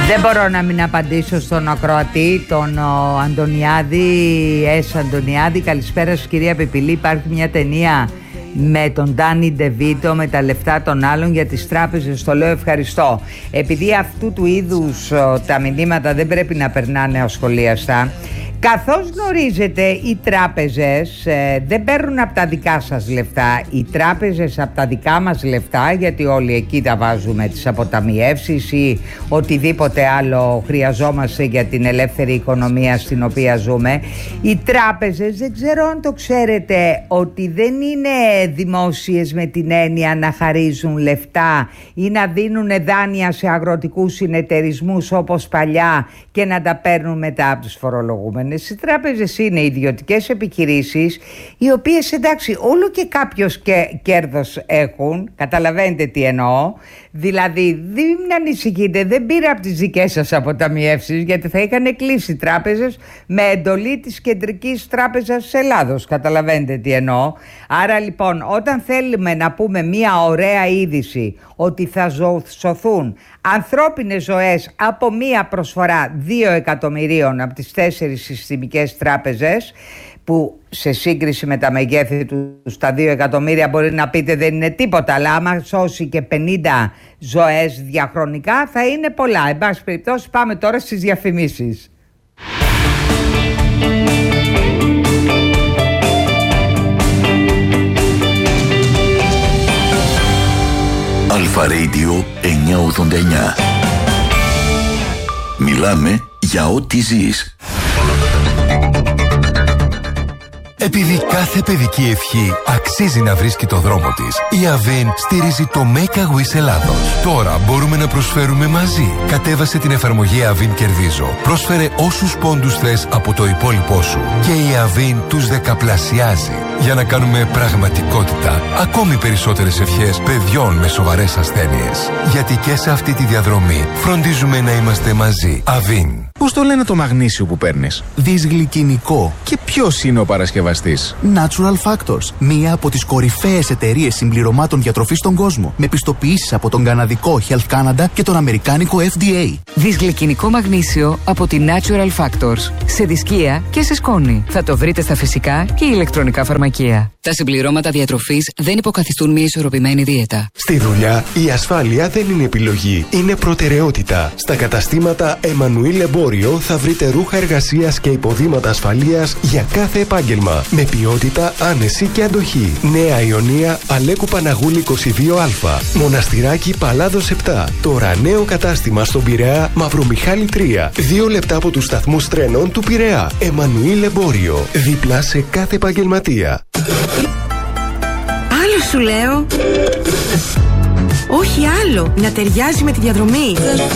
Δεν μπορώ να μην απαντήσω στον ακροατή, τον Αντωνιάδη, Αντωνιάδη. Καλησπέρα σας κυρία Πιπηλή. Υπάρχει μια ταινία με τον Ντάνι Ντεβίτο, με τα λεφτά των άλλων για τις τράπεζες. Το λέω ευχαριστώ. Επειδή αυτού του είδους τα μηνύματα δεν πρέπει να περνάνε ασχολίαστα, καθώς γνωρίζετε, οι τράπεζες δεν παίρνουν από τα δικά σας λεφτά. Οι τράπεζες από τα δικά μας λεφτά, γιατί όλοι εκεί τα βάζουμε, τις αποταμιεύσεις ή οτιδήποτε άλλο χρειαζόμαστε για την ελεύθερη οικονομία στην οποία ζούμε. Οι τράπεζες, δεν ξέρω αν το ξέρετε, ότι δεν είναι δημόσιες με την έννοια να χαρίζουν λεφτά ή να δίνουν δάνεια σε αγροτικούς συνεταιρισμούς όπως παλιά και να τα παίρνουν μετά από τους φορολογούμενους. Οι τράπεζες είναι ιδιωτικές επιχειρήσεις, οι οποίες, εντάξει, όλο και κάποιος κέρδος έχουν, καταλαβαίνετε τι εννοώ. Δηλαδή δεν ανησυχείτε, δεν πήρα από τις δικές σας αποταμιεύσεις, γιατί θα είχαν κλείσει τράπεζες με εντολή της Κεντρικής Τράπεζας της Ελλάδος, καταλαβαίνετε τι εννοώ. Άρα λοιπόν, όταν θέλουμε να πούμε μια ωραία είδηση ότι θα σωθούν ανθρώπινες ζωές από μια προσφορά 2 εκατομμυρίων από τις 4 συστημικές τράπεζες, που σε σύγκριση με τα μεγέθη του τα 2 εκατομμύρια μπορεί να πείτε δεν είναι τίποτα, αλλά άμα σώσει και 50 ζωές διαχρονικά θα είναι πολλά. Εν πάση περιπτώσει, πάμε τώρα στις διαφημίσεις. Αλφα Radio 989. Μιλάμε για ό,τι ζεις. Επειδή κάθε παιδική ευχή αξίζει να βρίσκει το δρόμο της, η Avin στηρίζει το Make a Wish Ελλάδος. Τώρα μπορούμε να προσφέρουμε μαζί. Κατέβασε την εφαρμογή Avin Κερδίζω. Πρόσφερε όσους πόντους θες από το υπόλοιπό σου και η Avin τους δεκαπλασιάζει για να κάνουμε πραγματικότητα ακόμη περισσότερες ευχές παιδιών με σοβαρές ασθένειες. Γιατί και σε αυτή τη διαδρομή φροντίζουμε να είμαστε μαζί. Avin. Πώς το λένε το μαγνήσιο που παίρνεις? Δυσγλυκινικό. Και ποιος είναι ο παρασκευαστής? Natural Factors. Μία από τις κορυφαίες εταιρείες συμπληρωμάτων διατροφής στον κόσμο. Με πιστοποιήσεις από τον καναδικό Health Canada και τον αμερικάνικο FDA. Δυσγλυκινικό μαγνήσιο από τη Natural Factors. Σε δισκία και σε σκόνη. Θα το βρείτε στα φυσικά και ηλεκτρονικά φαρμακεία. Τα συμπληρώματα διατροφής δεν υποκαθιστούν μια ισορροπημένη δίαιτα. Στη δουλειά, η ασφάλεια δεν είναι επιλογή, είναι προτεραιότητα. Στα καταστήματα Εμμανουήλ Εμπόριο θα βρείτε ρούχα εργασίας και υποδήματα ασφαλείας για κάθε επάγγελμα. Με ποιότητα, άνεση και αντοχή. Νέα Ιωνία, Αλέκου Παναγούλη 22Α. Μοναστηράκι Παλάδος 7. Τώρα νέο κατάστημα στον Πειραιά, Μαυρομιχάλη 3. 2 λεπτά από τους σταθμούς τρένων του Πειραιά. Εμμανουήλ Εμπόριο. Δίπλα σε κάθε επαγγελματία. Άλλο σου λέω. Όχι άλλο. Να ταιριάζει με τη διαδρομή.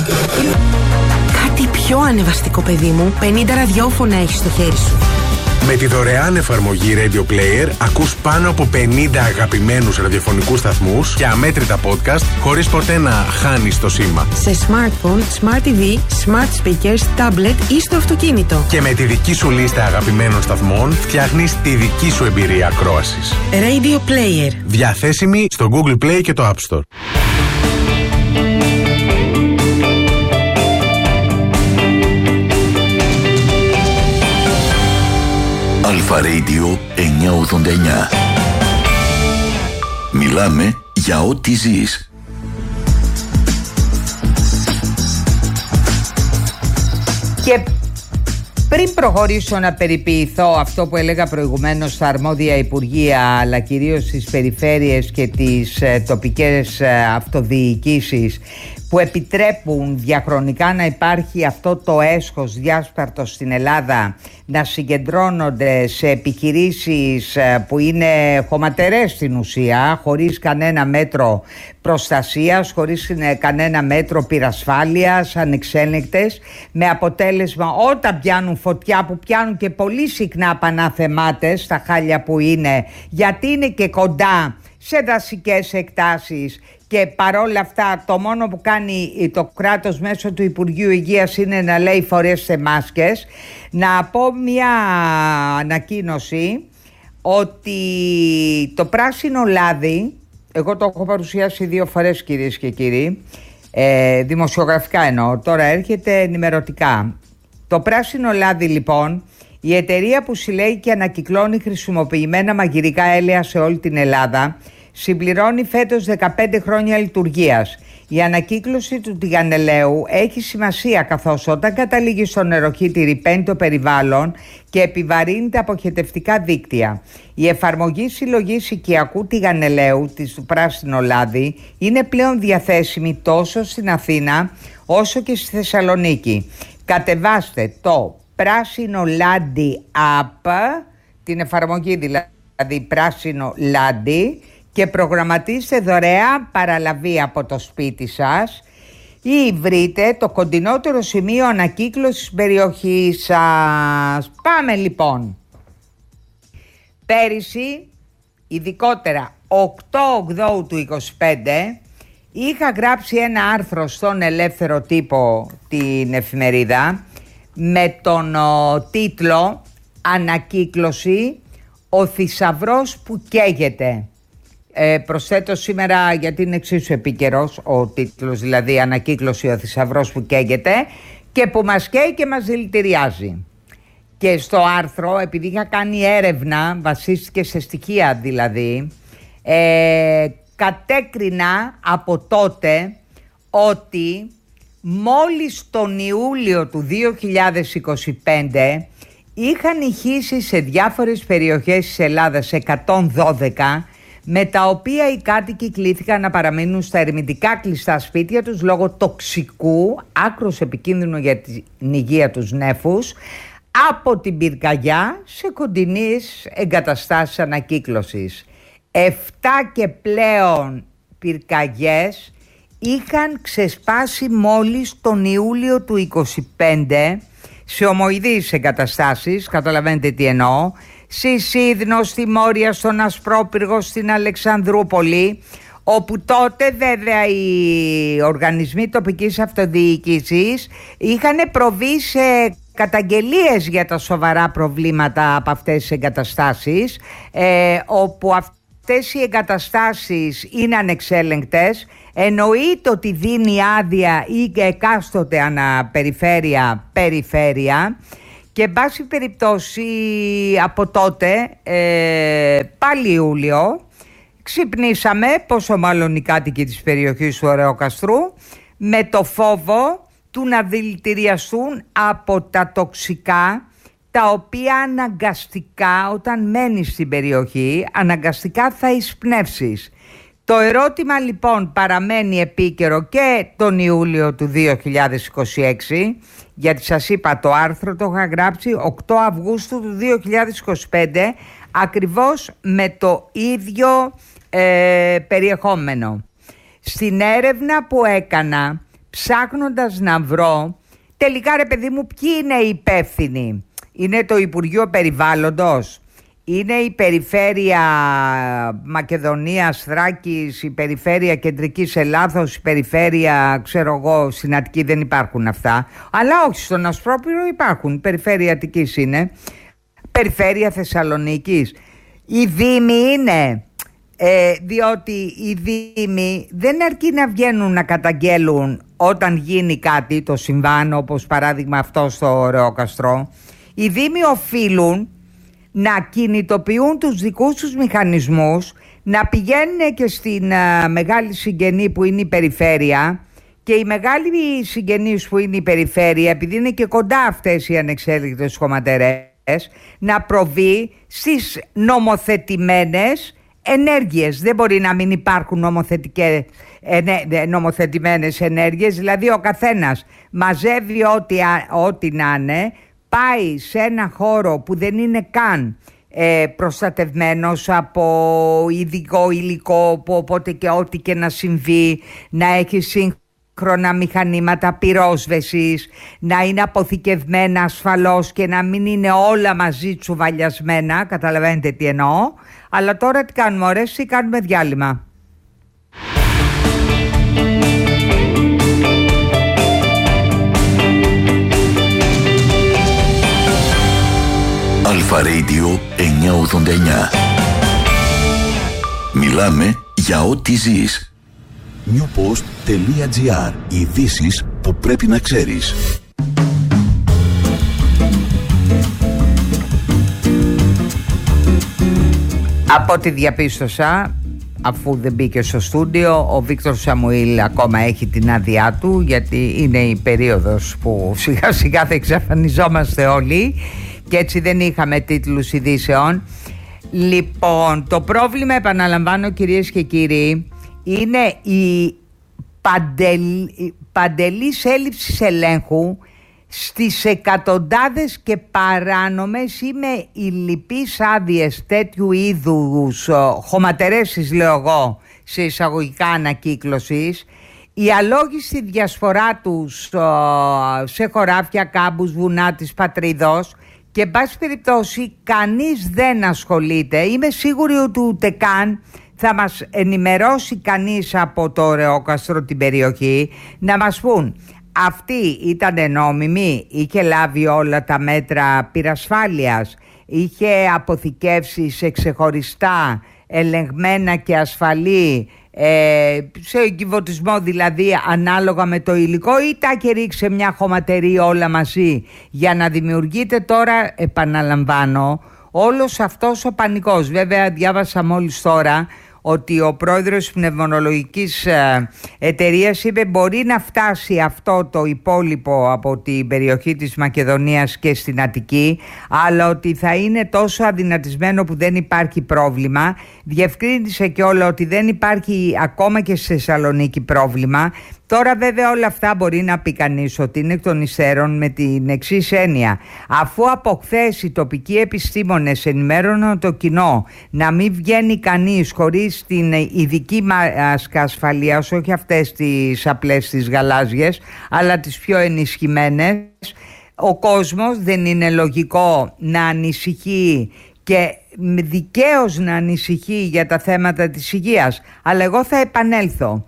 Κάτι πιο ανεβαστικό, παιδί μου. 50 ραδιόφωνα έχεις στο χέρι σου. Με τη δωρεάν εφαρμογή Radio Player ακούς πάνω από 50 αγαπημένους ραδιοφωνικούς σταθμούς και αμέτρητα podcast χωρίς ποτέ να χάνεις το σήμα. Σε smartphone, smart TV, smart speakers, tablet ή στο αυτοκίνητο. Και με τη δική σου λίστα αγαπημένων σταθμών φτιάχνεις τη δική σου εμπειρία ακρόασης. Radio Player. Διαθέσιμη στο Google Play και το App Store. Αλφα Radio 989. Μιλάμε για ό,τι ζεις. Και πριν προχωρήσω να περιποιηθώ αυτό που έλεγα προηγουμένως στα αρμόδια υπουργεία, αλλά κυρίως στις περιφέρειες και τις τοπικές αυτοδιοικήσεις, που επιτρέπουν διαχρονικά να υπάρχει αυτό το έσχος διάσπαρτο στην Ελλάδα, να συγκεντρώνονται σε επιχειρήσεις που είναι χωματερές στην ουσία, χωρίς κανένα μέτρο προστασίας, χωρίς κανένα μέτρο πυρασφάλειας, ανεξέλεγκτες, με αποτέλεσμα όταν πιάνουν φωτιά, που πιάνουν και πολύ συχνά πανάθεμάτες στα χάλια που είναι, γιατί είναι και κοντά σε δασικές εκτάσεις. Και παρόλα αυτά το μόνο που κάνει το κράτος μέσω του Υπουργείου Υγείας είναι να λέει φορέστε μάσκες. Να πω μια ανακοίνωση ότι το πράσινο λάδι, εγώ το έχω παρουσιάσει 2 φορές κυρίες και κύριοι, δημοσιογραφικά εννοώ, τώρα έρχεται ενημερωτικά. Το πράσινο λάδι λοιπόν, η εταιρεία που συλλέγει και ανακυκλώνει χρησιμοποιημένα μαγειρικά έλαια σε όλη την Ελλάδα, συμπληρώνει φέτος 15 χρόνια λειτουργίας. Η ανακύκλωση του τηγανελαίου έχει σημασία, καθώς όταν καταλήγει στο νεροχύτη ρυπαίνει το περιβάλλον και επιβαρύνει τα αποχετευτικά δίκτυα. Η εφαρμογή συλλογής οικιακού τηγανελαίου του πράσινο λάδι είναι πλέον διαθέσιμη τόσο στην Αθήνα όσο και στη Θεσσαλονίκη. Κατεβάστε το πράσινο λάδι app, την εφαρμογή δηλαδή πράσινο λάδι, και προγραμματίστε δωρεάν παραλαβή από το σπίτι σας ή βρείτε το κοντινότερο σημείο ανακύκλωσης περιοχής σας. Πάμε λοιπόν. Πέρυσι, ειδικότερα 8/8 του 25, είχα γράψει ένα άρθρο στον Ελεύθερο Τύπο, την εφημερίδα, με τον τίτλο «Ανακύκλωση, ο θησαυρός που καίγεται». Προσθέτω σήμερα, γιατί είναι εξίσου επίκαιρος ο τίτλος, δηλαδή «Ανακύκλωση, ο θησαυρός που καίγεται», και που μας καίει και μας δηλητηριάζει. Και στο άρθρο, επειδή είχα κάνει έρευνα, βασίστηκε σε στοιχεία δηλαδή, κατέκρινα από τότε ότι μόλις τον Ιούλιο του 2025 είχαν ηχήσει σε διάφορες περιοχές της Ελλάδας 112, με τα οποία οι κάτοικοι κλήθηκαν να παραμείνουν στα ερμητικά κλειστά σπίτια τους λόγω τοξικού, άκρως επικίνδυνου για την υγεία τους νέφους, από την πυρκαγιά σε κοντινές εγκαταστάσεις ανακύκλωσης. 7 και πλέον πυρκαγιές είχαν ξεσπάσει μόλις τον Ιούλιο του 25 σε ομοειδείς εγκαταστάσεις, καταλαβαίνετε τι εννοώ, στη Σίδνο, στη Μόρια, στον Ασπρόπυργο, στην Αλεξανδρούπολη, όπου τότε βέβαια οι οργανισμοί τοπικής αυτοδιοίκησης είχαν προβεί σε καταγγελίες για τα σοβαρά προβλήματα από αυτές τις εγκαταστάσεις, όπου αυτές οι εγκαταστάσεις είναι ανεξέλεγκτες. Εννοείται ότι δίνει άδεια ή εκάστοτε περιφέρεια, και εν πάση περιπτώσει από τότε, πάλι Ιούλιο, ξυπνήσαμε, πόσο μάλλον οι κάτοικοι της περιοχής του Ωρεοκαστρού, με το φόβο του να δηλητηριαστούν από τα τοξικά, τα οποία αναγκαστικά, όταν μένεις στην περιοχή, αναγκαστικά θα εισπνεύσεις. Το ερώτημα λοιπόν παραμένει επίκαιρο και τον Ιούλιο του 2026, γιατί σας είπα το άρθρο το είχα γράψει 8 Αυγούστου του 2025, ακριβώς με το ίδιο περιεχόμενο. Στην έρευνα που έκανα, ψάχνοντας να βρω τελικά, ρε παιδί μου, ποιοι είναι οι υπεύθυνοι. Είναι το Υπουργείο Περιβάλλοντος, είναι η Περιφέρεια Μακεδονίας, Θράκης, η Περιφέρεια Κεντρικής Ελλάδος, η Περιφέρεια, ξέρω εγώ, στην Αττική δεν υπάρχουν αυτά, αλλά όχι, στον Ασπρόπυρο υπάρχουν, η Περιφέρεια Αττικής είναι, Περιφέρεια Θεσσαλονίκης. Οι Δήμοι είναι, διότι οι Δήμοι δεν αρκεί να βγαίνουν να καταγγέλουν όταν γίνει κάτι, το συμβάν, όπως παράδειγμα αυτό στο Ωρεοκαστρό. Οι Δήμοι οφείλουν να κινητοποιούν τους δικούς τους μηχανισμούς, να πηγαίνουν και στην μεγάλη συγγενή που είναι η περιφέρεια, και η μεγάλη συγγενής που είναι η περιφέρεια, επειδή είναι και κοντά αυτές οι ανεξέλεγκτες χωματερές, να προβεί στις νομοθετημένες ενέργειες. Δεν μπορεί να μην υπάρχουν νομοθετημένες ενέργειες, δηλαδή ο καθένας μαζεύει ό,τι να είναι, πάει σε ένα χώρο που δεν είναι καν προστατευμένος από ειδικό υλικό, οπότε και ό,τι και να συμβεί να έχει σύγχρονα μηχανήματα πυρόσβεσης, να είναι αποθηκευμένα ασφαλώς και να μην είναι όλα μαζί τσουβαλιασμένα, καταλαβαίνετε τι εννοώ. Αλλά τώρα τι κάνουμε, ωραίες, ή κάνουμε διάλειμμα? Αλφα Radio 989. Μιλάμε για ό,τι ζεις. newpost.gr. Ειδήσεις που πρέπει να ξέρεις. Από ό,τι διαπίστωσα, αφού δεν μπήκε στο στούντιο, ο Βίκτορ Σαμουήλ ακόμα έχει την άδειά του, γιατί είναι η περίοδος που σιγά σιγά θα εξαφανιζόμαστε όλοι και έτσι δεν είχαμε τίτλους ειδήσεων. Λοιπόν, το πρόβλημα, επαναλαμβάνω κυρίες και κύριοι, είναι η παντελής έλλειψη ελέγχου στις εκατοντάδες και παράνομες ή με ηλιπείς άδειες τέτοιου είδους χωματερέσεις, λέω εγώ, σε εισαγωγικά ανακύκλωσης, η αλόγιστη διασφορά τους σε χωράφια, κάμπους, βουνά της πατρίδος, και εν πάση περιπτώσει κανείς δεν ασχολείται. Είμαι σίγουρη ότι ούτε καν θα μας ενημερώσει κανείς από το Ρεόκαστρο, την περιοχή, να μας πούν αυτή ήταν νόμιμη, είχε λάβει όλα τα μέτρα πυρασφάλειας, είχε αποθηκεύσει σε ξεχωριστά ελεγμένα και ασφαλή σε εγκυβωτισμό, δηλαδή ανάλογα με το υλικό, ή τα έχει ρίξει μια χωματερή όλα μαζί για να δημιουργείται τώρα, επαναλαμβάνω, όλος αυτός ο πανικός. Βέβαια διάβασα μόλις τώρα ότι ο πρόεδρος της πνευμονολογικής εταιρείας είπε μπορεί να φτάσει αυτό το υπόλοιπο από την περιοχή της Μακεδονίας και στην Αττική, αλλά ότι θα είναι τόσο αδυνατισμένο που δεν υπάρχει πρόβλημα. Διευκρίνησε και όλα ότι δεν υπάρχει ακόμα και στη Θεσσαλονίκη πρόβλημα. Τώρα βέβαια όλα αυτά μπορεί να πει κανείς ότι είναι εκ των υστέρων, με την εξής έννοια. Αφού από χθες οι τοπικοί επιστήμονες ενημέρωναν το κοινό να μην βγαίνει κανείς χωρίς την ειδική μάσκα ασφαλείας, όχι αυτές τις απλές τις γαλάζιες, αλλά τις πιο ενισχυμένες, ο κόσμος δεν είναι λογικό να ανησυχεί, και δικαίως να ανησυχεί για τα θέματα της υγείας. Αλλά εγώ θα επανέλθω.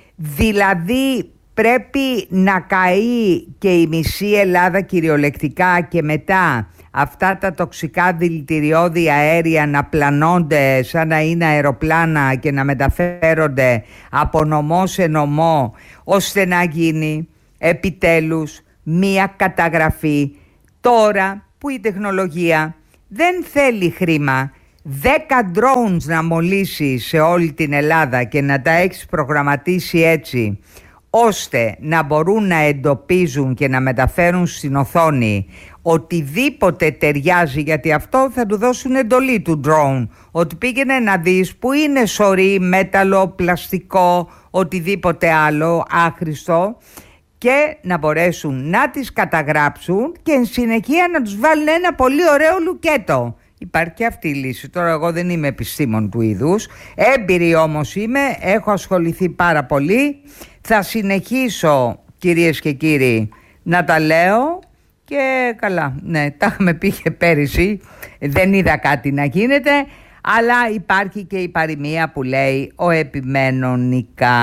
Δηλαδή πρέπει να καεί και η μισή Ελλάδα κυριολεκτικά, και μετά αυτά τα τοξικά δηλητηριώδη αέρια να πλανώνται σαν να είναι αεροπλάνα και να μεταφέρονται από νομό σε νομό, ώστε να γίνει επιτέλους μία καταγραφή, τώρα που η τεχνολογία δεν θέλει χρήμα. 10 drones να μολύσει σε όλη την Ελλάδα και να τα έχεις προγραμματίσει έτσι ώστε να μπορούν να εντοπίζουν και να μεταφέρουν στην οθόνη οτιδήποτε ταιριάζει, γιατί αυτό θα του δώσουν εντολή του drone, ότι πήγαινε να δεις που είναι σωρή, μέταλλο, πλαστικό, οτιδήποτε άλλο άχρηστο, και να μπορέσουν να τις καταγράψουν και εν συνεχεία να τους βάλουν ένα πολύ ωραίο λουκέτο. Υπάρχει και αυτή η λύση. Τώρα εγώ δεν είμαι επιστήμον του είδους, έμπειρη όμως είμαι, έχω ασχοληθεί πάρα πολύ, θα συνεχίσω κυρίες και κύριοι να τα λέω, και καλά, ναι, τα έχουμε πει και πέρυσι, δεν είδα κάτι να γίνεται, αλλά υπάρχει και η παροιμία που λέει ο επιμένων νικά.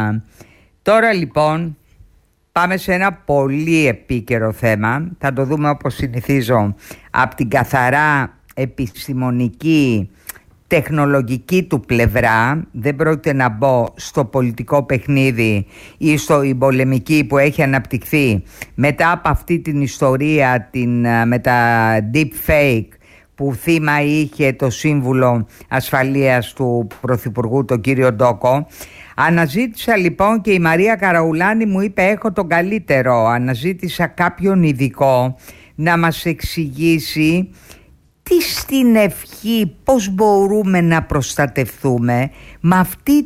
Τώρα λοιπόν πάμε σε ένα πολύ επίκαιρο θέμα, θα το δούμε όπως συνηθίζω από την καθαρά επιστημονική, τεχνολογική του πλευρά. Δεν πρόκειται να μπω στο πολιτικό παιχνίδι ή στο πολεμική που έχει αναπτυχθεί μετά από αυτή την ιστορία με τα deep fake που θύμα είχε το Σύμβουλο Ασφαλείας του Πρωθυπουργού, τον κύριο Ντόκο. Αναζήτησα λοιπόν, και η Μαρία Καραουλάνη μου είπε έχω τον καλύτερο. Αναζήτησα κάποιον ειδικό να μας εξηγήσει τι στην ευχή, πώς μπορούμε να προστατευτούμε με αυτή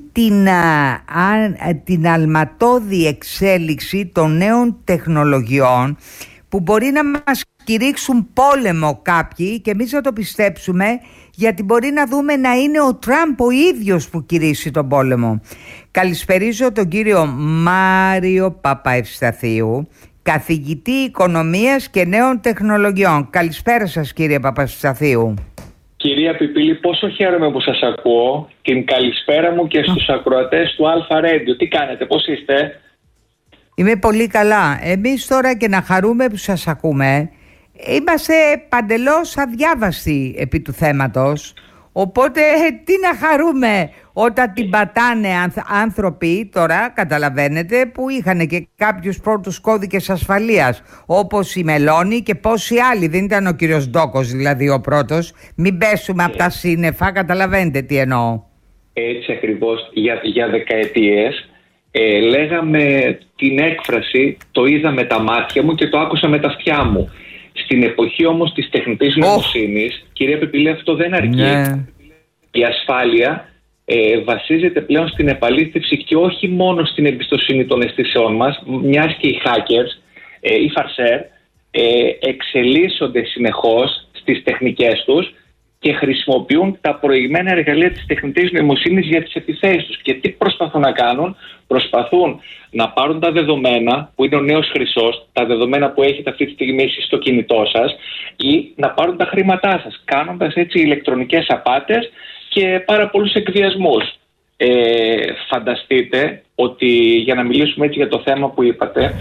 την αλματώδη εξέλιξη των νέων τεχνολογιών, που μπορεί να μας κηρύξουν πόλεμο κάποιοι και εμείς να το πιστέψουμε, γιατί μπορεί να δούμε να είναι ο Τραμπ ο ίδιος που κηρύσσει τον πόλεμο. Καλησπερίζω τον κύριο Μάριο Παπαευσταθίου, καθηγητή οικονομίας και νέων τεχνολογιών. Καλησπέρα σας κύριε Παπαευσταθίου. Κυρία Πιπίλη, πόσο χαίρομαι που σας ακούω. Την καλησπέρα μου και στους ακροατές του Αλφα Radio. Τι κάνετε, πώς είστε? Είμαι πολύ καλά. Εμείς τώρα, και να χαρούμε που σας ακούμε, είμαστε παντελώς αδιάβαστοι επί του θέματος. Οπότε τι να χαρούμε όταν την πατάνε άνθρωποι, τώρα καταλαβαίνετε, που είχαν και κάποιους πρώτους κώδικες ασφαλείας, όπως η Μελώνη και πόσοι άλλοι. Δεν ήταν ο κύριος Ντόκος δηλαδή ο πρώτος. Μην πέσουμε από τα σύννεφα, καταλαβαίνετε τι εννοώ. Έτσι ακριβώς, για δεκαετίες λέγαμε την έκφραση «το είδα με τα μάτια μου και το άκουσα με τα αυτιά μου». Στην εποχή όμως της τεχνητής νοημοσύνης, κυρία Πεπιλή, αυτό δεν αρκεί. Ναι. Η ασφάλεια βασίζεται πλέον στην επαλήθευση και όχι μόνο στην εμπιστοσύνη των αισθήσεών μας, μιας και οι hackers, οι φαρσέρ, εξελίσσονται συνεχώς στις τεχνικές τους και χρησιμοποιούν τα προηγμένα εργαλεία της τεχνητής νοημοσύνης για τις επιθέσεις τους. Και τι προσπαθούν να κάνουν? Προσπαθούν να πάρουν τα δεδομένα, που είναι ο νέος χρυσός, τα δεδομένα που έχετε αυτή τη στιγμή εσείς στο κινητό σας, ή να πάρουν τα χρήματά σας, κάνοντας έτσι ηλεκτρονικές απάτες και πάρα πολλούς εκβιασμούς. Φανταστείτε ότι, για να μιλήσουμε έτσι για το θέμα που είπατε,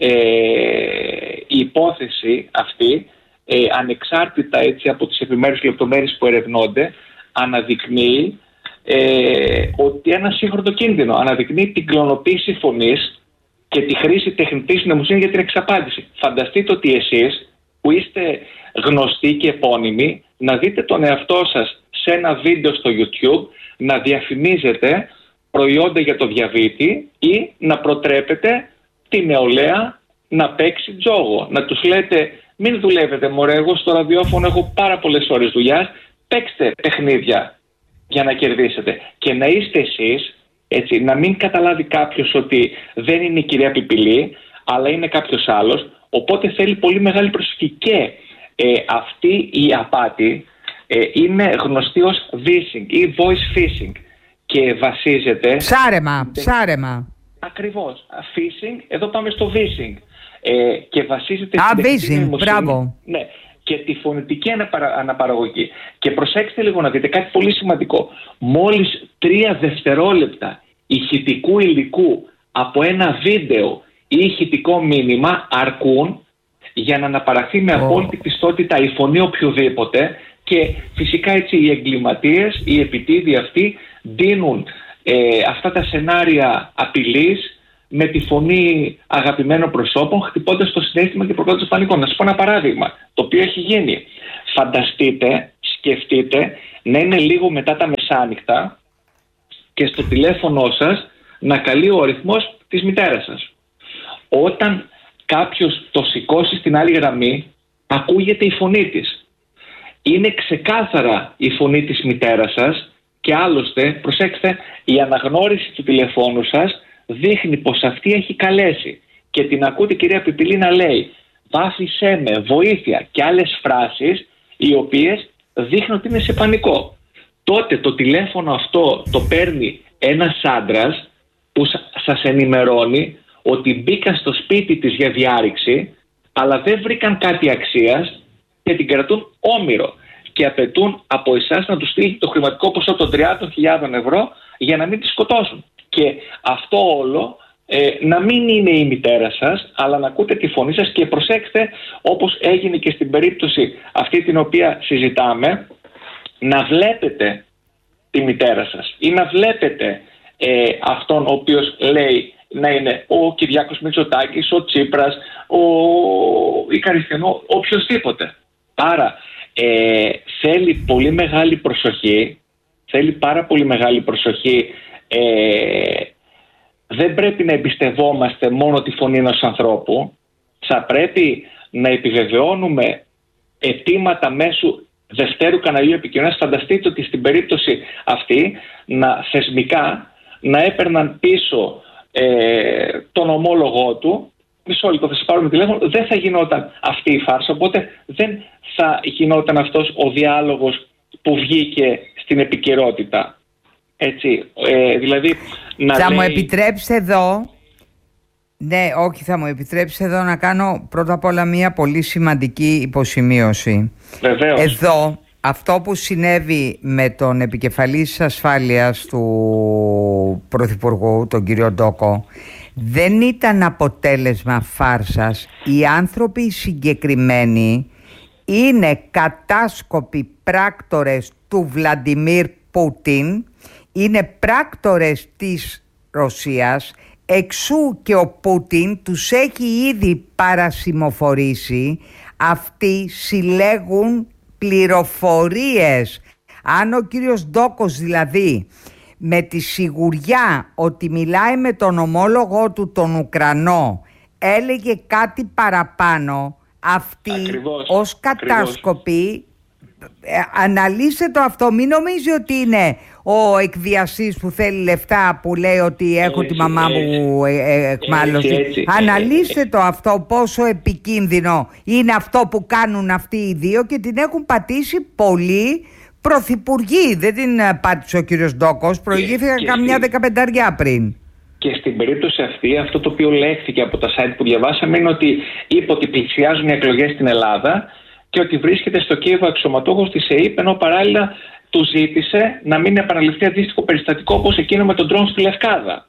η υπόθεση αυτή, ανεξάρτητα έτσι από τις επιμέρους λεπτομέρειες που ερευνώνται, αναδεικνύει ότι ένα σύγχρονο κίνδυνο, αναδεικνύει την κλωνοποίηση φωνής και τη χρήση τεχνητής νοημοσύνης για την εξαπάντηση. Φανταστείτε ότι εσείς που είστε γνωστοί και επώνυμοι, να δείτε τον εαυτό σας σε ένα βίντεο στο YouTube να διαφημίζετε προϊόντα για το διαβήτη ή να προτρέπετε τη νεολαία να παίξει τζόγο. Να τους λέτε μην δουλεύετε μωρέ, εγώ στο ραδιόφωνο έχω πάρα πολλές ώρες δουλειάς, παίξτε παιχνίδια για να κερδίσετε. Και να είστε εσείς, έτσι, να μην καταλάβει κάποιος ότι δεν είναι η κυρία Πιπηλή, αλλά είναι κάποιος άλλος. Οπότε θέλει πολύ μεγάλη προσοχή. Και αυτή η απάτη είναι γνωστή ως phishing ή voice phishing και βασίζεται... Ψάρεμα. Ακριβώς. Phishing, εδώ πάμε στο phishing. Και βασίζεται στην phishing, μπράβο. Ναι, και τη φωνητική αναπαραγωγή. Και προσέξτε λίγο να δείτε κάτι πολύ σημαντικό. Μόλις 3 δευτερόλεπτα ηχητικού υλικού από ένα βίντεο ή ηχητικό μήνυμα αρκούν για να αναπαραχθεί με απόλυτη πιστότητα η φωνή οποιοδήποτε, και φυσικά έτσι οι εγκληματίες, οι επιτίδιοι αυτοί ντύνουν αυτά τα σενάρια απειλής με τη φωνή αγαπημένων προσώπων, χτυπώντας το συναίσθημα και προκαλώντας πανικό. Να σας πω ένα παράδειγμα, το οποίο έχει γίνει. Φανταστείτε, σκεφτείτε να είναι λίγο μετά τα μεσάνυχτα και στο τηλέφωνο σας να καλεί ο αριθμός της μητέρας σας. Όταν κάποιος το σηκώσει στην άλλη γραμμή, ακούγεται η φωνή της. Είναι ξεκάθαρα η φωνή της μητέρας σας και άλλωστε, προσέξτε, η αναγνώριση του τηλεφώνου σας δείχνει πως αυτή έχει καλέσει και την ακούτε κυρία Πιπηλή να λέει «βάφησέ με, βοήθεια» και άλλες φράσεις οι οποίες δείχνουν ότι είναι σε πανικό. Τότε το τηλέφωνο αυτό το παίρνει ένας άντρας που σας ενημερώνει ότι μπήκαν στο σπίτι της για διάρρηξη, αλλά δεν βρήκαν κάτι αξίας και την κρατούν όμηρο και απαιτούν από εσάς να τους στείλει το χρηματικό ποσό των 30.000 ευρώ για να μην τη σκοτώσουν. Και αυτό όλο να μην είναι η μητέρα σας, αλλά να ακούτε τη φωνή σας. Και προσέξτε, όπως έγινε και στην περίπτωση αυτή την οποία συζητάμε, να βλέπετε τη μητέρα σας ή να βλέπετε αυτόν ο οποίος λέει να είναι ο Κυριάκος Μητσοτάκης, ο Τσίπρας, η Καριστιανό, οποιοσδήποτε. Άρα θέλει πολύ μεγάλη προσοχή, θέλει πάρα πολύ μεγάλη προσοχή. Δεν πρέπει να εμπιστευόμαστε μόνο τη φωνή ενός ανθρώπου. Θα πρέπει να επιβεβαιώνουμε αιτήματα μέσω δευτέρου καναλιού επικοινωνίας. Φανταστείτε ότι στην περίπτωση αυτή θεσμικά να έπαιρναν πίσω τον ομόλογό του. Μισό λεπτό, θα σας πάρουμε τηλέφωνο. Δεν θα γινόταν αυτή η φάρσα, οπότε δεν θα γινόταν αυτός ο διάλογος που βγήκε στην επικαιρότητα. Έτσι, δηλαδή θα μου επιτρέψει εδώ, θα μου επιτρέψει εδώ να κάνω πρώτα απ' όλα μια πολύ σημαντική υποσημείωση. Βεβαίως. Εδώ αυτό που συνέβη με τον επικεφαλής ασφάλειας του Πρωθυπουργού, τον κύριο Ντόκο, δεν ήταν αποτέλεσμα φάρσας. Οι άνθρωποι συγκεκριμένοι είναι κατάσκοποι πράκτορες του Βλαντιμίρ Πούτιν, είναι πράκτορες της Ρωσίας, εξού και ο Πούτιν τους έχει ήδη παρασημοφορήσει. Αυτοί συλλέγουν πληροφορίες. Αν ο κύριος Ντόκος δηλαδή με τη σιγουριά ότι μιλάει με τον ομόλογο του τον Ουκρανό έλεγε κάτι παραπάνω, αυτοί ως κατάσκοποι, αναλύστε το αυτό, μην νομίζει ότι είναι ο εκβιαστής που θέλει λεφτά που λέει ότι έχω τη μαμά μου εκμάλωση. Αναλύστε το αυτό, πόσο επικίνδυνο είναι αυτό που κάνουν αυτοί οι δύο, και την έχουν πατήσει πολλοί πρωθυπουργοί. Δεν την πάτησε ο κύριος Ντόκος, προηγήθηκαν καμιά 15 πριν. Και στην περίπτωση αυτή, αυτό το οποίο λέχθηκε από τα site που διαβάσαμε είναι ότι είπε ότι πλησιάζουν οι εκλογές στην Ελλάδα και ότι βρίσκεται στο Κίεβο αξιωματούχος της ΕΕΠ, ενώ παράλληλα του ζήτησε να μην επαναληφθεί αντίστοιχο περιστατικό όπως εκείνο με τον ντρόν στη Λευκάδα.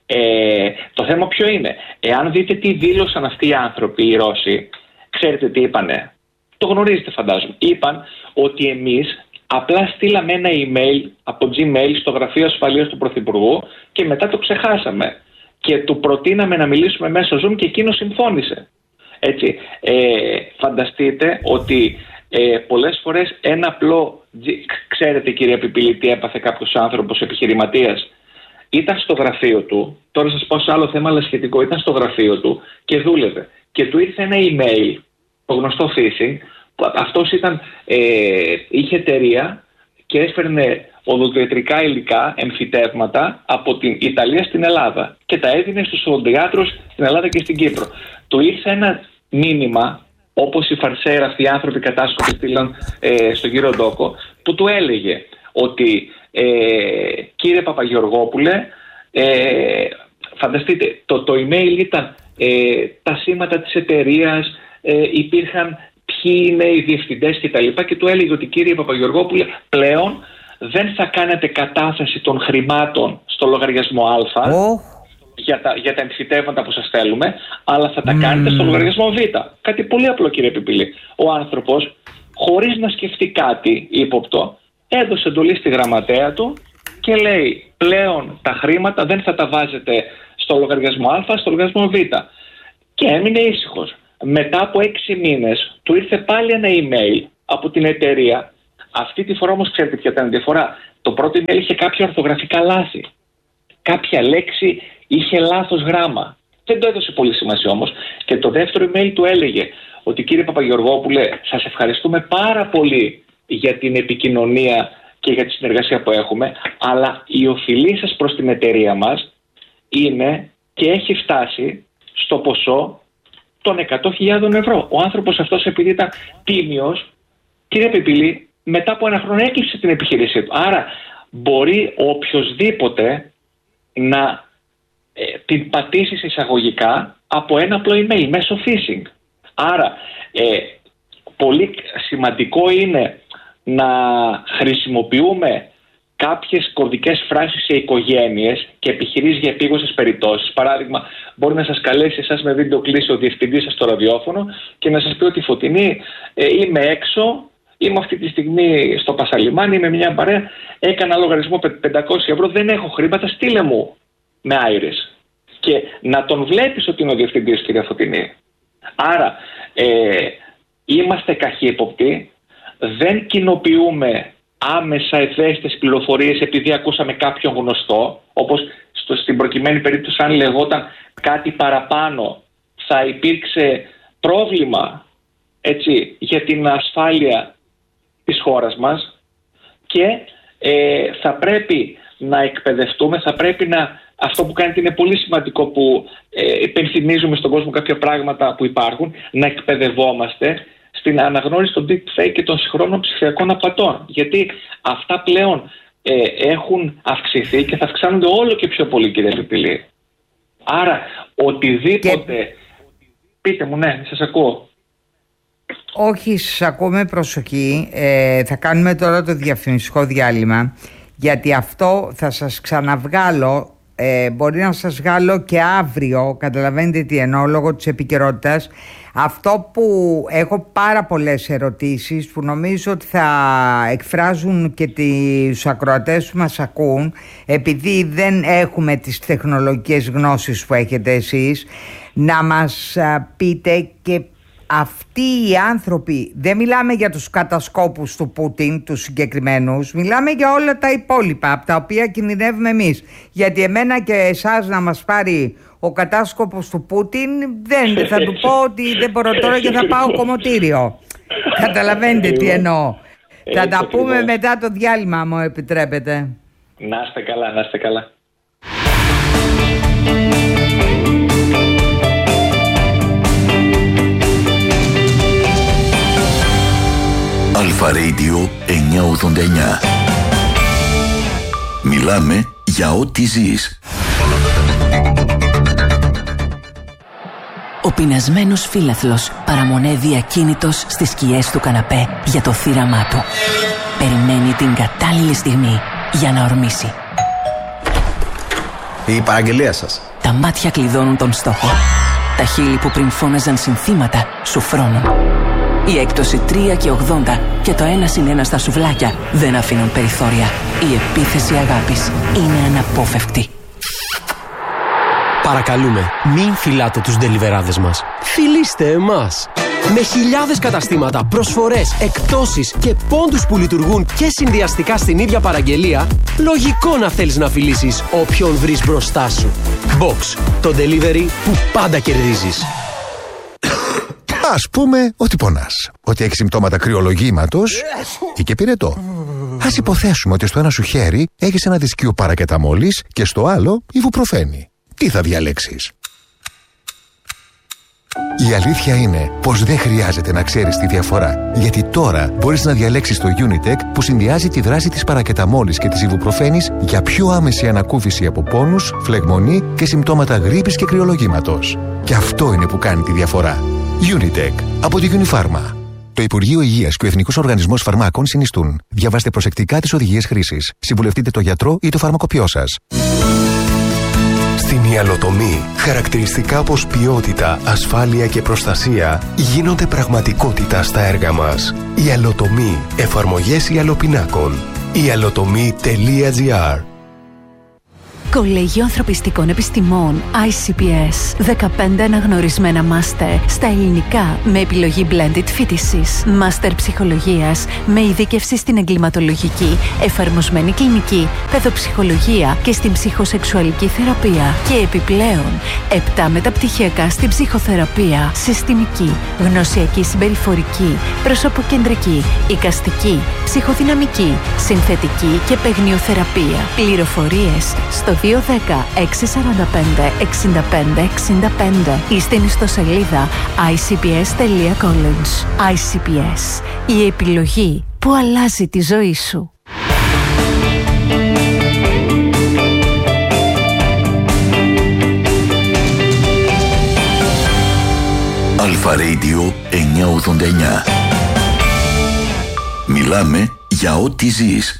Το θέμα ποιο είναι? Εάν δείτε τι δήλωσαν αυτοί οι άνθρωποι, οι Ρώσοι, ξέρετε τι είπανε? Το γνωρίζετε φαντάζομαι. Είπαν ότι εμείς απλά στείλαμε ένα email από Gmail στο γραφείο ασφαλείας του Πρωθυπουργού και μετά το ξεχάσαμε. Και του προτείναμε να μιλήσουμε μέσω Zoom και εκείνο συμφώνησε. Έτσι, φανταστείτε ότι πολλές φορές ένα απλό, ξέρετε κύριε Πιπίλη τι έπαθε κάποιος άνθρωπος επιχειρηματίας? Ήταν στο γραφείο του, τώρα σας πω σε άλλο θέμα αλλά σχετικό, ήταν στο γραφείο του και δούλευε. Και του ήρθε ένα email, το γνωστό phishing, που αυτός είχε εταιρεία και έφερνε οδοντιατρικά υλικά, εμφυτεύματα από την Ιταλία στην Ελλάδα και τα έδινε στους οδοντιάτρους στην Ελλάδα και στην Κύπρο. Του ήρθε ένα μήνυμα, όπως οι φαρσέρα αυτοί οι άνθρωποι κατάσκοποι στείλαν στον κύριο Ντόκο, που του έλεγε ότι κύριε Παπαγεωργόπουλε, φανταστείτε, το email ήταν τα σήματα της εταιρείας, υπήρχαν ποιοι είναι οι διευθυντές κτλ. Και του έλεγε ότι κύριε Παπαγεωργόπουλε, πλέον δεν θα κάνετε κατάθεση των χρημάτων στο λογαριασμό Α για τα εμφυτεύματα που σας στέλνουμε, αλλά θα τα κάνετε στο λογαριασμό Β. Κάτι πολύ απλό κύριε Πιπίλη. Ο άνθρωπος, χωρίς να σκεφτεί κάτι ύποπτο, έδωσε εντολή στη γραμματέα του και λέει πλέον τα χρήματα δεν θα τα βάζετε στο λογαριασμό Α, στο λογαριασμό Β. Και έμεινε ήσυχος. Μετά από 6 μήνες του ήρθε πάλι ένα email από την εταιρεία. Αυτή τη φορά όμως ξέρετε ποια ήταν η διαφορά? Το πρώτο email είχε κάποια ορθογραφικά λάθη. Κάποια λέξη είχε λάθος γράμμα. Δεν το έδωσε πολύ σημασία όμως. Και το δεύτερο email του έλεγε ότι κύριε Παπαγεωργόπουλε, σας ευχαριστούμε πάρα πολύ για την επικοινωνία και για τη συνεργασία που έχουμε, αλλά η οφειλή σας προς την εταιρεία μας είναι και έχει φτάσει στο ποσό των 100.000 ευρώ. Ο άνθρωπος αυτός, επειδή ήταν τίμιος, κύριε Πιπίλη, μετά από 1 χρόνο έκλεισε την επιχείρησή του. Άρα μπορεί οποιοσδήποτε να την πατήσει εισαγωγικά από ένα απλό email μέσω phishing. Άρα πολύ σημαντικό είναι να χρησιμοποιούμε κάποιες κωδικές φράσεις σε οικογένειες και επιχειρήσεις για επίγουσες περιπτώσεις. Παράδειγμα, μπορεί να σας καλέσει εσάς με βίντεο κλήση ο διευθυντής σας στο ραδιόφωνο και να σας πει ότι Φωτεινή, είμαι έξω, είμαι αυτή τη στιγμή στο Πασαλιμάνι, είμαι μια παρέα, έκανα λογαριασμό 500 ευρώ, δεν έχω χρήματα, στείλε μου με άιρες. Και να τον βλέπεις ότι είναι ο διευθυντής, κυρία Φωτεινή. Άρα, είμαστε καχύποπτοι, δεν κοινοποιούμε άμεσα ευαίσθητες πληροφορίες επειδή ακούσαμε κάποιον γνωστό, όπως στην προκειμένη περίπτωση αν λεγόταν κάτι παραπάνω θα υπήρξε πρόβλημα, έτσι, για την ασφάλεια της χώρας μας και θα πρέπει να εκπαιδευτούμε, θα πρέπει να, αυτό που κάνετε είναι πολύ σημαντικό που υπενθυμίζουμε στον κόσμο κάποια πράγματα που υπάρχουν, να εκπαιδευόμαστε στην αναγνώριση των deepfake και των συγχρόνων ψηφιακών απατών. Γιατί αυτά πλέον έχουν αυξηθεί και θα αυξάνονται όλο και πιο πολύ, κύριε Πιπίλη. Άρα, οτιδήποτε... Πείτε μου, ναι, σας ακούω. Όχι, σας ακούω με προσοχή. Θα κάνουμε τώρα το διαφημιστικό διάλειμμα, γιατί αυτό θα σας ξαναβγάλω μπορεί να σας βγάλω και αύριο, καταλαβαίνετε τι εννοώ, λόγω της επικαιρότητας. Αυτό που έχω πάρα πολλές ερωτήσεις που νομίζω ότι θα εκφράζουν και τους ακροατές που μας ακούν, επειδή δεν έχουμε τις τεχνολογικές γνώσεις που έχετε εσείς, να μας πείτε και αυτοί οι άνθρωποι, δεν μιλάμε για τους κατασκόπους του Πούτιν, τους συγκεκριμένους, μιλάμε για όλα τα υπόλοιπα από τα οποία κινδυνεύουμε εμείς. Γιατί εμένα και εσάς να μας πάρει ο κατάσκοπος του Πούτιν, δεν θα του πω ότι δεν μπορώ τώρα και θα πάω κομμωτήριο. Καταλαβαίνετε τι εννοώ. Θα τα πούμε μετά το διάλειμμα, μου επιτρέπετε. Να είστε καλά, να είστε καλά. Αλφα Radio 989. Μιλάμε για ό,τι ζεις. Ο πεινασμένος φύλαθλος παραμονεύει ακίνητος στις σκιές του καναπέ για το θύραμά του. Περιμένει την κατάλληλη στιγμή για να ορμήσει. Η παραγγελία σας. Τα μάτια κλειδώνουν τον στόχο. Τα χείλη που πριν φώναζαν συνθήματα σου φρώνουν. Η έκπτωση 3,80 και το 1+1 στα σουβλάκια δεν αφήνουν περιθώρια. Η επίθεση αγάπης είναι αναπόφευκτη. Παρακαλούμε, μην φυλάτε τους ντελιβεράδες μας. Φιλήστε εμάς. Με χιλιάδες καταστήματα, προσφορές, εκπτώσεις και πόντους που λειτουργούν και συνδυαστικά στην ίδια παραγγελία, λογικό να θέλεις να φιλήσεις όποιον βρεις μπροστά σου. Box, το delivery που πάντα κερδίζεις. Ας πούμε ότι πονάς, ότι έχεις συμπτώματα κρυολογήματος ή και πυρετό. Ας υποθέσουμε ότι στο ένα σου χέρι έχεις ένα δισκείο παρακεταμόλης και στο άλλο ιβουπροφένη. Τι θα διαλέξεις? Η αλήθεια είναι πως δεν χρειάζεται να ξέρεις τη διαφορά, γιατί τώρα μπορείς να διαλέξεις το Unitec που συνδυάζει τη δράση της παρακεταμόλης και της ιβουπροφένης για πιο άμεση ανακούφιση από πόνους, φλεγμονή και συμπτώματα γρίπης και κρυολογήματος. Και αυτό είναι που κάνει τη διαφορά. Unitec από τη Unifarma. Το Υπουργείο Υγείας και ο Εθνικός Οργανισμός Φαρμάκων συνιστούν. Διαβάστε προσεκτικά τις οδηγίες χρήσης. Συμβουλευτείτε το γιατρό ή το φαρμακοποιό σας. Στην ιαλοτομή, χαρακτηριστικά όπως ποιότητα, ασφάλεια και προστασία γίνονται πραγματικότητα στα έργα μας. Ιαλοτομή. Εφαρμογές ιαλοπινάκων. ialotomy.gr. Κολέγιο Ανθρωπιστικών Επιστημών ICPS. 15 αναγνωρισμένα μάστερ στα ελληνικά με επιλογή blended φοιτησης. Μάστερ ψυχολογίας με ειδίκευση στην εγκληματολογική, εφαρμοσμένη κλινική, παιδοψυχολογία και στην ψυχοσεξουαλική θεραπεία. Και επιπλέον 7 μεταπτυχιακά στην ψυχοθεραπεία, συστημική, γνωσιακή συμπεριφορική, προσωποκεντρική, εικαστική, ψυχοδυναμική, συνθετική και παιγνιοθεραπεία. Πληροφορίες στο 210-645-6565 ή στην ιστοσελίδα icps.college. ICPS. Η επιλογή που αλλάζει τη ζωή σου. Αλφα Radio 989. Μιλάμε για ό,τι ζεις.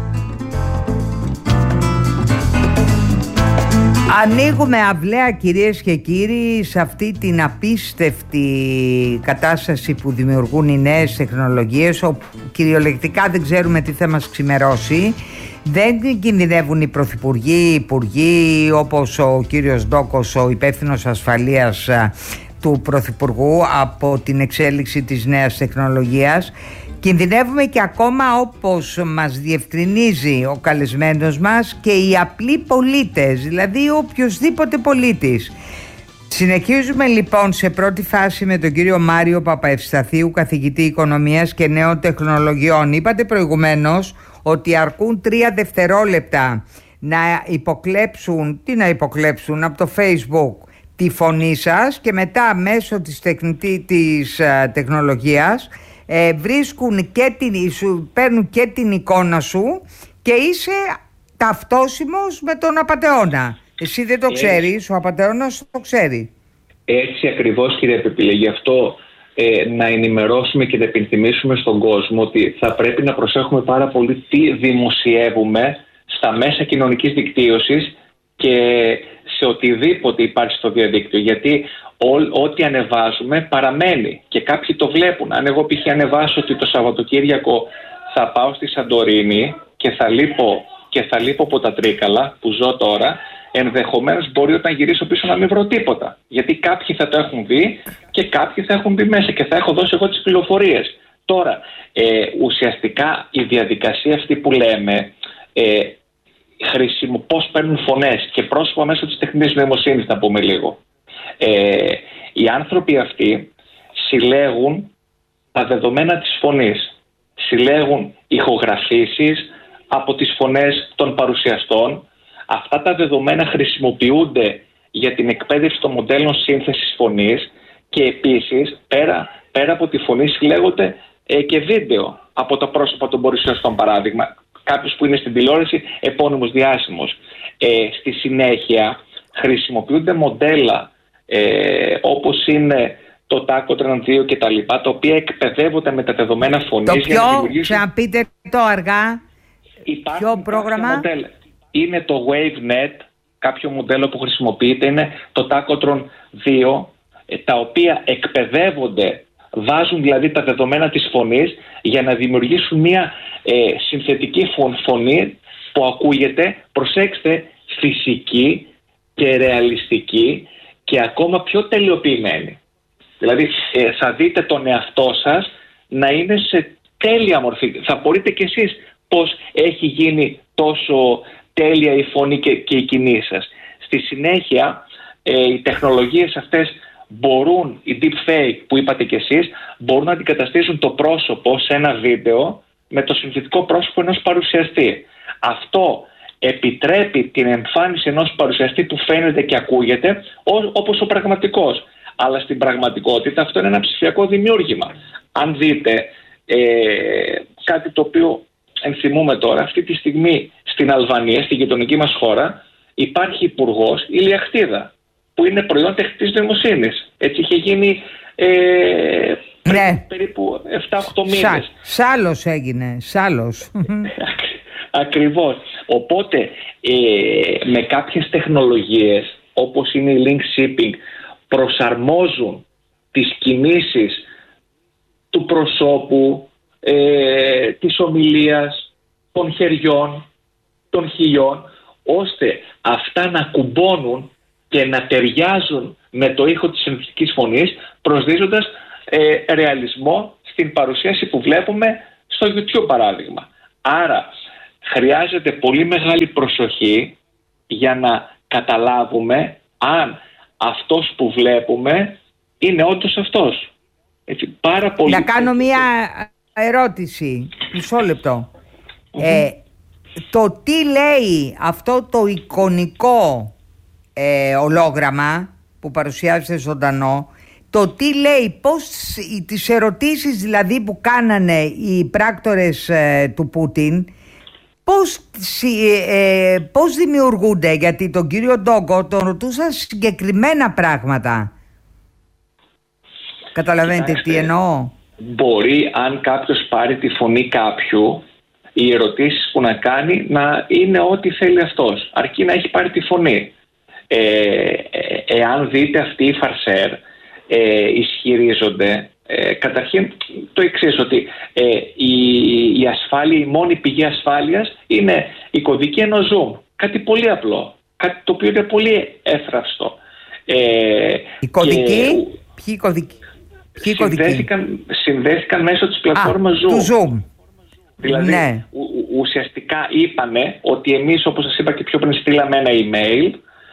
Ανοίγουμε αυλαία, κυρίες και κύριοι, σε αυτή την απίστευτη κατάσταση που δημιουργούν οι νέες τεχνολογίες, όπου κυριολεκτικά δεν ξέρουμε τι θα μας ξημερώσει. Δεν κινδυνεύουν οι πρωθυπουργοί, οι υπουργοί, όπως ο κύριος Ντόκος, ο υπεύθυνος ασφαλείας του πρωθυπουργού, από την εξέλιξη της νέας τεχνολογίας. Κινδυνεύουμε και ακόμα, όπως μας διευκρινίζει ο καλεσμένος μας, και οι απλοί πολίτες, δηλαδή οποιοσδήποτε πολίτης. Συνεχίζουμε λοιπόν σε πρώτη φάση με τον κύριο Μάριο Παπαευσταθίου, καθηγητή οικονομίας και νέων τεχνολογιών. Είπατε προηγουμένως ότι αρκούν 3 δευτερόλεπτα να υποκλέψουν, από το Facebook τη φωνή σας και μετά μέσω της τεχνολογίας βρίσκουν και σου παίρνουν και την εικόνα σου και είσαι ταυτόσιμος με τον απατεώνα. Εσύ δεν το ξέρεις, ο απατεώνας το ξέρει. Έτσι ακριβώς, κύριε Πεπιλέ. Γι' αυτό να ενημερώσουμε και να επενθυμίσουμε στον κόσμο ότι θα πρέπει να προσέχουμε πάρα πολύ τι δημοσιεύουμε στα μέσα κοινωνικής δικτύωσης και σε οτιδήποτε υπάρχει στο διαδίκτυο, γιατί ό,τι ανεβάζουμε παραμένει και κάποιοι το βλέπουν. Αν εγώ π.χ. ανεβάσω ότι το Σαββατοκύριακο θα πάω στη Σαντορίνη και θα λείπω από τα Τρίκαλα που ζω τώρα, ενδεχομένως μπορεί όταν γυρίσω πίσω να μην βρω τίποτα. Γιατί κάποιοι θα το έχουν δει και κάποιοι θα έχουν μπει μέσα και θα έχω δώσει εγώ τις πληροφορίες. Τώρα, ουσιαστικά η διαδικασία αυτή που λέμε, πώς παίρνουν φωνές και πρόσωπα μέσω της τεχνητής νοημοσύνης, να πούμε λίγο. Οι άνθρωποι αυτοί συλλέγουν τα δεδομένα της φωνής, συλλέγουν ηχογραφήσεις από τις φωνές των παρουσιαστών. Αυτά τα δεδομένα χρησιμοποιούνται για την εκπαίδευση των μοντέλων σύνθεσης φωνής και επίσης πέρα από τη φωνή συλλέγονται και βίντεο από τα πρόσωπα των παρουσιαστών, παράδειγμα. Κάποιος που είναι στην τηλεόραση, επώνυμος, διάσημος. Στη συνέχεια χρησιμοποιούνται μοντέλα όπως είναι το Τάκοτραν 2 και τα λοιπά, τα οποία εκπαιδεύονται με τα δεδομένα φωνής. Το ποιο, ξαναπείτε το αργά, ποιο πρόγραμμα? Μοντέλα. Είναι το WaveNet, κάποιο μοντέλο που χρησιμοποιείται, είναι το Tacotron 2, τα οποία εκπαιδεύονται, βάζουν δηλαδή τα δεδομένα της φωνής για να δημιουργήσουν μια συνθετική φωνή που ακούγεται, προσέξτε, φυσική και ρεαλιστική και ακόμα πιο τελειοποιημένη. Δηλαδή θα δείτε τον εαυτό σας να είναι σε τέλεια μορφή. Θα μπορείτε κι εσείς πώς έχει γίνει τόσο τέλεια η φωνή και οι κινήσεις σας. Στη συνέχεια οι τεχνολογίες αυτές μπορούν, η deepfake που είπατε κι εσείς, μπορούν να αντικαταστήσουν το πρόσωπο σε ένα βίντεο με το συνθετικό πρόσωπο ενός παρουσιαστή. Αυτό επιτρέπει την εμφάνιση ενός παρουσιαστή που φαίνεται και ακούγεται όπως ο πραγματικός. Αλλά στην πραγματικότητα αυτό είναι ένα ψηφιακό δημιούργημα. Αν δείτε κάτι το οποίο ενθυμούμε τώρα, αυτή τη στιγμή στην Αλβανία, στη γειτονική μας χώρα, υπάρχει υπουργός Ηλιαχτίδα, που είναι προϊόν τεχνητής νοημοσύνης. Έτσι είχε γίνει περίπου 7-8 μήνες. Σάλος έγινε, σάλος. Ακριβώς. Οπότε με κάποιες τεχνολογίες όπως είναι η link shipping προσαρμόζουν τις κινήσεις του προσώπου, της ομιλίας, των χεριών, των χιλιών, ώστε αυτά να κουμπώνουν και να ταιριάζουν με το ήχο της συνθετικής φωνής, προσδίδοντας ρεαλισμό στην παρουσίαση που βλέπουμε στο YouTube, παράδειγμα. Άρα χρειάζεται πολύ μεγάλη προσοχή για να καταλάβουμε αν αυτός που βλέπουμε είναι όντως αυτός. Έτσι, πάρα πολύ. Να κάνω μία ερώτηση, μισό λεπτό. Το τι λέει αυτό το εικονικό ολόγραμμα που παρουσιάζεται ζωντανό, το τι λέει, πώς τις ερωτήσεις δηλαδή που κάνανε οι πράκτορες του Πούτιν, πώς δημιουργούνται? Γιατί τον κύριο Ντόγκο τον ρωτούσαν συγκεκριμένα πράγματα. Καταλαβαίνετε τι εννοώ? Μπορεί, αν κάποιος πάρει τη φωνή κάποιου, οι ερωτήσεις που να κάνει να είναι ό,τι θέλει αυτός, αρκεί να έχει πάρει τη φωνή. Εάν δείτε αυτοί οι φαρσέρ ισχυρίζονται καταρχήν το εξής, ότι η ασφάλεια, η μόνη πηγή ασφάλειας είναι η κωδική ενός Zoom. Κάτι πολύ απλό, κάτι το οποίο είναι πολύ εύθραυστο. Η κωδική, ποιοι κωδικοί? Συνδέθηκαν μέσω της πλατφόρμας Zoom. Του Zoom. Δηλαδή ναι. Ουσιαστικά είπανε ότι εμείς, όπως σας είπα και πιο πριν, στείλαμε ένα email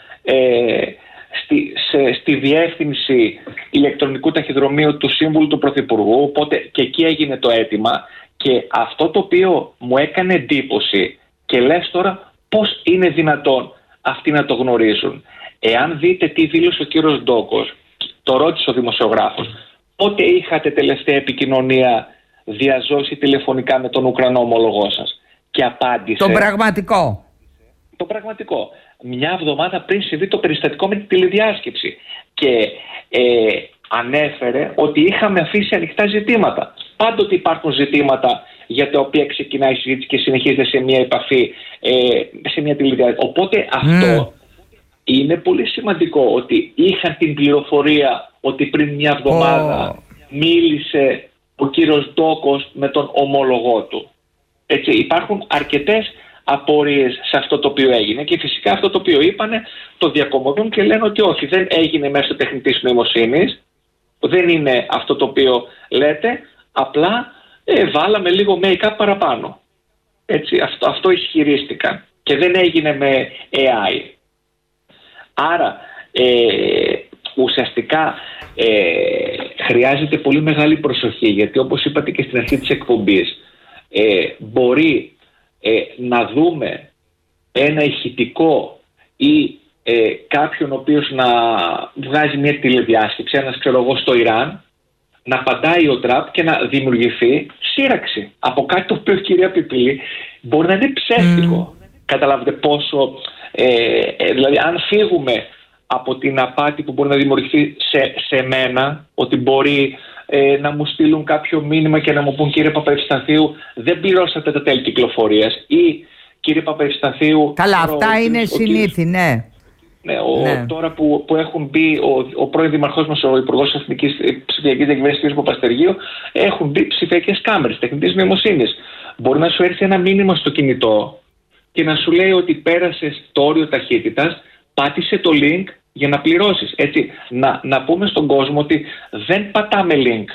στη διεύθυνση ηλεκτρονικού ταχυδρομείου του Σύμβουλου του Πρωθυπουργού, οπότε και εκεί έγινε το αίτημα, και αυτό το οποίο μου έκανε εντύπωση και λες τώρα πώς είναι δυνατόν αυτοί να το γνωρίζουν. Εάν δείτε τι δήλωσε ο κύριος Ντόκος, το ρώτησε ο δημοσιογράφος, πότε είχατε τελευταία επικοινωνία διαζώσει τηλεφωνικά με τον Ουκρανό ομολογό σας, και απάντησε... Τον πραγματικό. Το πραγματικό. Μια εβδομάδα πριν συμβεί το περιστατικό με την τηλεδιάσκεψη, και ανέφερε ότι είχαμε αφήσει ανοιχτά ζητήματα. Πάντοτε υπάρχουν ζητήματα για τα οποία ξεκινάει η συζήτηση και συνεχίζεται σε μια επαφή, σε μια τηλεδιάσκεψη. Οπότε αυτό είναι πολύ σημαντικό ότι είχαν την πληροφορία ότι πριν μια εβδομάδα μίλησε ο κύριος Ντόκος με τον ομολογό του. Έτσι, υπάρχουν αρκετές απορίες σε αυτό το οποίο έγινε και φυσικά αυτό το οποίο είπανε το διακομωδούν και λένε ότι όχι, δεν έγινε μέσω τεχνητής νοημοσύνης, δεν είναι αυτό το οποίο λέτε, απλά βάλαμε λίγο make-up παραπάνω. Έτσι, αυτό ισχυρίστηκαν και δεν έγινε με AI. Άρα ουσιαστικά χρειάζεται πολύ μεγάλη προσοχή, γιατί όπως είπατε και στην αρχή της εκπομπής, μπορεί να δούμε ένα ηχητικό ή κάποιον ο οποίος να βγάζει μια τηλεδιάσκεψη, ένας ξέρω εγώ στο Ιράν, να απαντάει ο Τραμπ και να δημιουργηθεί σύραξη από κάτι το οποίο, κυρία Πιπηλή, μπορεί να είναι ψεύτικο. Καταλάβετε πόσο δηλαδή αν φύγουμε από την απάτη που μπορεί να δημιουργηθεί σε μένα, ότι μπορεί να μου στείλουν κάποιο μήνυμα και να μου πούν, κύριε Παπαευσταθίου, δεν πληρώσατε τα τέλη κυκλοφορίας, ή κύριε Παπαευσταθίου... Καλά, αυτά είναι συνήθι, ναι. Τώρα που έχουν μπει ο πρώην Δήμαρχός μας, ο Υπουργός Εθνικής Ψηφιακής Διακυβέρνησης κ. Παπαστεργίου, έχουν μπει ψηφιακές κάμερες τεχνητής νοημοσύνης. Μπορεί να σου έρθει ένα μήνυμα στο κινητό και να σου λέει ότι πέρασες το όριο ταχύτητας, πάτησε το link για να πληρώσεις. Έτσι, να πούμε στον κόσμο ότι δεν πατάμε link.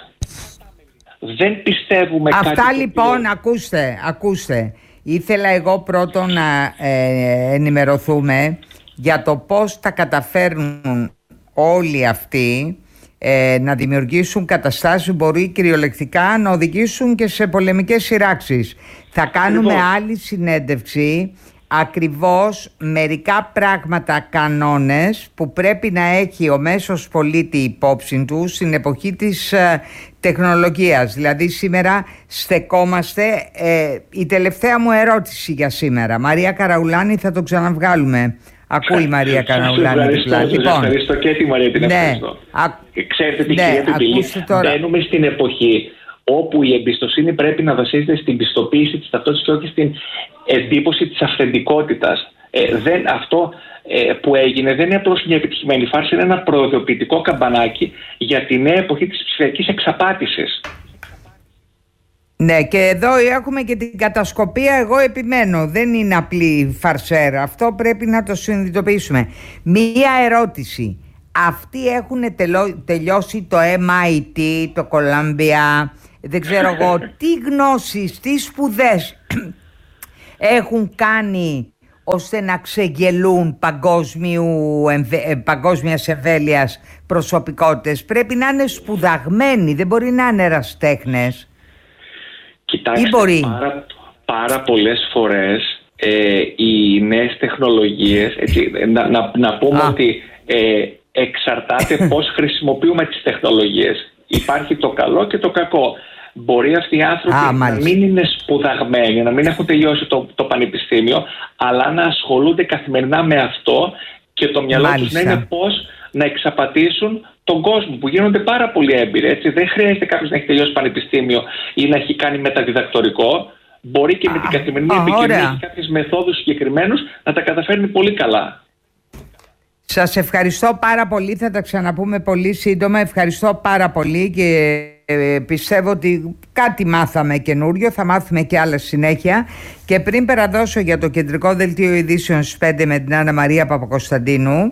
Δεν πιστεύουμε κάτι. Αυτά λοιπόν, ακούστε. Ήθελα εγώ πρώτον να ενημερωθούμε για το πώς τα καταφέρνουν όλοι αυτοί να δημιουργήσουν καταστάσεις που μπορεί κυριολεκτικά να οδηγήσουν και σε πολεμικές σειράξεις. Θα κάνουμε άλλη συνέντευξη, ακριβώς μερικά πράγματα, κανόνες που πρέπει να έχει ο μέσος πολίτη υπόψη του στην εποχή της τεχνολογίας. Δηλαδή σήμερα στεκόμαστε, η τελευταία μου ερώτηση για σήμερα, Μαρία Καραουλάνη, θα το ξαναβγάλουμε. Ακούει η Μαρία Καραουλάνη. Ευχαριστώ και τη Μαρία, την ευχαριστώ. Ξέρετε τι, κυρία Πιπηλή, μπαίνουμε στην εποχή όπου η εμπιστοσύνη πρέπει να βασίζεται στην πιστοποίηση της ταυτότητας και όχι στην εντύπωση της αυθεντικότητας. Αυτό που έγινε δεν είναι απλώς μια επιτυχημένη φάρση, είναι ένα προειδοποιητικό καμπανάκι για τη νέα εποχή της ψηφιακής εξαπάτησης. Ναι, και εδώ έχουμε και την κατασκοπία, εγώ επιμένω, δεν είναι απλή φαρσέρα, αυτό πρέπει να το συνειδητοποιήσουμε. Μία ερώτηση, αυτοί έχουν τελειώσει το MIT, το Columbia, δεν ξέρω εγώ, τι γνώσεις, τι σπουδές έχουν κάνει ώστε να ξεγελούν παγκόσμιας εμβέλειας προσωπικότητες? Πρέπει να είναι σπουδαγμένοι, δεν μπορεί να είναι ερασιτέχνες. Κοιτάξτε, πάρα πολλές φορές οι νέες τεχνολογίες, έτσι, να πούμε ότι εξαρτάται πώς χρησιμοποιούμε τις τεχνολογίες. Υπάρχει το καλό και το κακό. Μπορεί αυτοί οι άνθρωποι να μην είναι σπουδαγμένοι, να μην έχουν τελειώσει το πανεπιστήμιο, αλλά να ασχολούνται καθημερινά με αυτό και το μυαλό τους να είναι πώς να εξαπατήσουν τον κόσμο, που γίνονται πάρα πολύ έμπειροι. Έτσι. Δεν χρειάζεται κάποιος να έχει τελειώσει πανεπιστήμιο ή να έχει κάνει μεταδιδακτορικό. Μπορεί και με την καθημερινή επικοινωνία και κάποιες μεθόδους συγκεκριμένους να τα καταφέρνει πολύ καλά. Σας ευχαριστώ πάρα πολύ, θα τα ξαναπούμε πολύ σύντομα. Ευχαριστώ πάρα πολύ και πιστεύω ότι κάτι μάθαμε καινούριο, θα μάθουμε και άλλα συνέχεια. Και πριν περαδώσω για το κεντρικό δελτίο ειδήσεων στις 5 με την Άννα Μαρία Παπακοσταντίνου,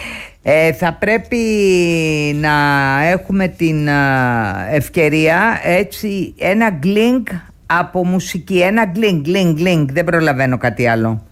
θα πρέπει να έχουμε την ευκαιρία, έτσι, ένα γκλινγκ από μουσική, ένα γκλινγκ, δεν προλαβαίνω κάτι άλλο.